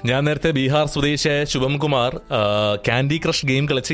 ഞാൻ നേരത്തെ ബീഹാർ സ്വദേശിയായ ശുഭം കുമാർ ക്യാൻഡി ക്രഷ് ഗെയിം കളിച്ച്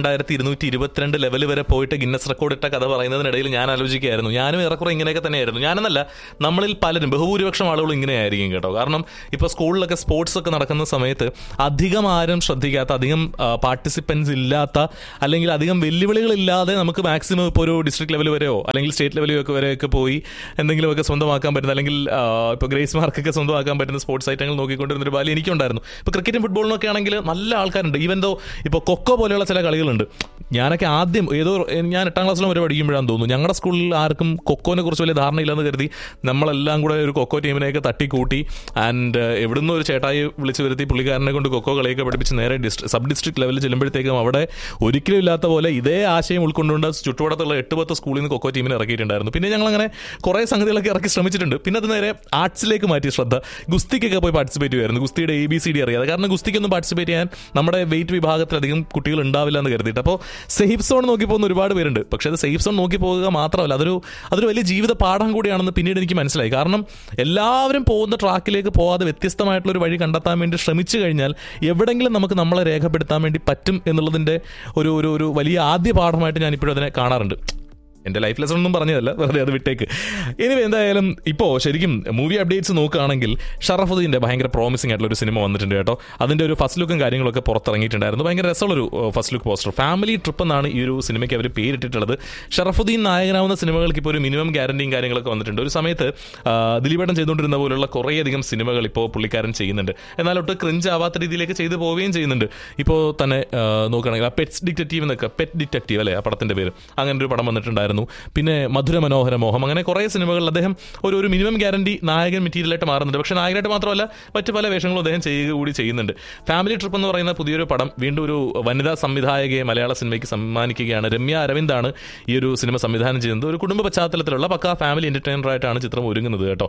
22,222 ലെവൽ വരെ പോയിട്ട് ഗിന്നസ് റെക്കോർഡ് ഇട്ട കഥ പറയുന്നതിനിടയിൽ ഞാൻ ആലോചിക്കുകയായിരുന്നു, ഞാനും ഏറെക്കുറെ ഇങ്ങനെയൊക്കെ തന്നെയായിരുന്നു. ഞാനെന്നല്ല, നമ്മളിൽ പലരും, ബഹുഭൂരിപക്ഷം ആളുകളും ഇങ്ങനെയായിരിക്കും കേട്ടോ. കാരണം ഇപ്പോൾ സ്കൂളിലൊക്കെ സ്പോർട്സ് ഒക്കെ നടക്കുന്ന സമയത്ത് അധികം ആരും ശ്രദ്ധിക്കാത്ത, അധികം പാർട്ടിസിപ്പൻസ് ഇല്ലാത്ത, അല്ലെങ്കിൽ അധികം വെല്ലുവിളികളില്ലാതെ നമുക്ക് മാക്സിമം ഇപ്പോൾ ഒരു ഡിസ്ട്രിക്ട് ലെവൽ വരെയോ അല്ലെങ്കിൽ സ്റ്റേറ്റ് ലെവലിലൊക്കെ വരെയൊക്കെ പോയി എന്തെങ്കിലുമൊക്കെ സ്വന്തമാക്കാൻ പറ്റുന്ന, അല്ലെങ്കിൽ ഇപ്പോൾ ഗ്രേസ് മാർക്കൊക്കെ സ്വന്തമാക്കാൻ പറ്റുന്ന സ്പോർട്സ് ഐറ്റങ്ങൾ നോക്കിക്കൊണ്ടിരുന്നൊരു ബാല്യം എനിക്കുണ്ടായിരുന്നു. ഇപ്പോൾ ക്രിക്കറ്റും ഫുട്ബോളിനൊക്കെ ആണെങ്കിൽ നല്ല ആൾക്കാരുണ്ട്. ഈവൻ ദോ ഇപ്പോൾ കൊക്കോ പോലെയുള്ള ചില കളികളുണ്ട്. ഞാനൊക്കെ ആദ്യം ഞാൻ 8ാം ക്ലാസ്സിലും വരെ പഠിക്കുമ്പോഴാണെന്ന് തോന്നുന്നു, ഞങ്ങളുടെ സ്കൂളിൽ ആർക്കും കൊക്കോനെ കുറിച്ച് വലിയ ധാരണയില്ലെന്ന് കരുതി നമ്മളെല്ലാം കൂടെ ഒരു കൊക്കോ ടീമിനെയൊക്കെ തട്ടിക്കൂട്ടി ആൻഡ് എവിടുന്ന് ഒരു ചേട്ടായി വിളിച്ച് വരുത്തി പുള്ളിക്കാരനെ കൊണ്ട് കൊക്കോ കളിയൊക്കെ പഠിപ്പിച്ച് നേരെ സബ് ഡിസ്ട്രിക്ട് ലെവലിൽ ചെല്ലുമ്പോഴത്തേക്കും അവിടെ ഒരിക്കലും ഇല്ലാത്ത പോലെ ഇതേ ആശയം ഉൾക്കൊണ്ടുകൊണ്ട് ചുറ്റുവട്ടത്തുള്ള 8-10 സ്കൂളിൽ നിന്ന് കൊക്കോ ടീമിനെ ഇറക്കിയിട്ടുണ്ടായിരുന്നു. പിന്നെ ഞങ്ങളങ്ങനെ കുറേ സംഗതികളൊക്കെ ഇറക്കി ശ്രമിച്ചിട്ടുണ്ട്. പിന്നെ അത് നേരെ ആർട്സിലേക്ക് മാറ്റി ശ്രദ്ധ. ഗുസ്തിക്കൊക്കെ പോയി പാർട്ടിസിപ്പേറ്റ് ചെയ്യുമായിരുന്നു. ഗുസ്തിയുടെ ABCD അറിയാതെ. കാരണം ഗുസ്തിക്കൊന്നും പാർട്ടിസിപ്പേറ്റ് ചെയ്യാൻ നമ്മുടെ വെയിറ്റ് വിഭാഗത്തിലധികം കുട്ടികൾ ഉണ്ടാവില്ല എന്ന് കരുതിയിട്ട്. അപ്പോൾ സേഫ് സോൺ നോക്കി പോകുന്ന ഒരുപാട് പേരുണ്ട്. പക്ഷേ അത് സേഫ് സോൺ നോക്കി പോകുക മാത്രമല്ല, അതൊരു വലിയ ജീവിത പാഠം കൂടിയാണെന്ന് പിന്നീട് എനിക്ക് മനസ്സിലായി. കാരണം എല്ലാവരും പോകുന്ന ട്രാക്കിലേക്ക് പോകാതെ വ്യത്യസ്തമായിട്ടുള്ളൊരു വഴി കണ്ടെത്താൻ വേണ്ടി ശ്രമിച്ചു കഴിഞ്ഞാൽ എവിടെയെങ്കിലും നമുക്ക് നമ്മളെ രേഖപ്പെടുത്താൻ വേണ്ടി പറ്റും എന്നുള്ളതിൻ്റെ ഒരു വലിയ ആദ്യ പാഠമായിട്ട് ഞാൻ ഇപ്പോഴും അതിനെ കാണാറുണ്ട്. എൻ്റെ ലൈഫ് ലെസൺ ഒന്നും പറഞ്ഞതല്ല, വെറുതെ അത് വിട്ടേക്ക്. ഇനി എന്തായാലും ഇപ്പോൾ ശരിക്കും മൂവി അപ്ഡേറ്റ്സ് നോക്കുകയാണെങ്കിൽ ഷറഫുദ്ദീൻ്റെ ഭയങ്കര പ്രോമിസിംഗ് ആയിട്ടുള്ളൊരു സിനിമ വന്നിട്ടുണ്ട് കേട്ടോ. അതിൻ്റെ ഒരു ഫസ്റ്റ് ലുക്കും കാര്യങ്ങളൊക്കെ പുറത്തിറങ്ങിയിട്ടുണ്ടായിരുന്നു. ഭയങ്കര രസമുള്ളൊരു first look poster. Family trip എന്നാണ് ഈ ഒരു സിനിമയ്ക്ക് അവർ പേരിട്ടിട്ടുള്ളത്. ഷറഫുദ്ദീൻ നായകനാവുന്ന സിനിമകൾക്ക് ഇപ്പോൾ ഒരു മിനിമം ഗ്യാരണ്ടിയും കാര്യങ്ങളൊക്കെ വന്നിട്ടുണ്ട്. ഒരു സമയത്ത് ദിലീപേട്ടൻ ചെയ്തുകൊണ്ടിരുന്ന പോലുള്ള കുറേയധികം സിനിമകൾ ഇപ്പോൾ പുള്ളിക്കാരൻ ചെയ്യുന്നുണ്ട്. എന്നാൽ ഒട്ട് ക്രിഞ്ച് ആവാത്ത രീതിയിലേക്ക് ചെയ്തു പോവുകയും ചെയ്യുന്നുണ്ട്. ഇപ്പോൾ തന്നെ നോക്കുകയാണെങ്കിൽ പെറ്റ് ഡിറ്റക്റ്റീവ് അല്ലേ ആ പടത്തിൻ്റെ പേര്, അങ്ങനെ ഒരു പടം വന്നിട്ടുണ്ടായിരുന്നു. പിന്നെ മധുര മനോഹര മോഹം, അങ്ങനെ കുറേ സിനിമകളിൽ അദ്ദേഹം ഒരു മിനിമം ഗ്യാരണ്ടി നായകൻ മെറ്റീരിയലായിട്ട് മാറുന്നുണ്ട്. പക്ഷേ നായകനായിട്ട് മാത്രമല്ല മറ്റ് പല വേഷങ്ങളും അദ്ദേഹം കൂടി ചെയ്യുന്നുണ്ട്. ഫാമിലി ട്രിപ്പ് എന്ന് പറയുന്ന പുതിയൊരു പടം വീണ്ടും ഒരു വനിതാ സംവിധായകയെ മലയാള സിനിമയ്ക്ക് സമ്മാനിക്കുകയാണ്. രമ്യ അരവിന്ദാണ് ഈ ഒരു സിനിമ സംവിധാനം ചെയ്യുന്നത്. ഒരു കുടുംബ പശ്ചാത്തലത്തിലുള്ള പക്കാ ഫാമിലി എൻ്റർടൈനറായിട്ടാണ് ചിത്രം ഒരുങ്ങുന്നത് കേട്ടോ.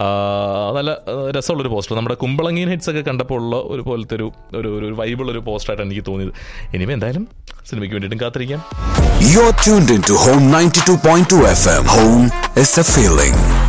നല്ല രസമുള്ളൊരു പോസ്റ്റർ. നമ്മുടെ കുമ്പളങ്ങീൻ ഹിറ്റ്സ് ഒക്കെ കണ്ടപ്പോൾ ഉള്ള ഒരു പോലത്തെ ഒരു വൈബുള്ളൊരു പോസ്റ്ററായിട്ടാണ് എനിക്ക് തോന്നിയത്. ഇനിയും എന്തായാലും സിനിമയ്ക്ക് വേണ്ടിയിട്ടും കാത്തിരിക്കാം. You're tuned into Home 92.2 FM. Home is a feeling.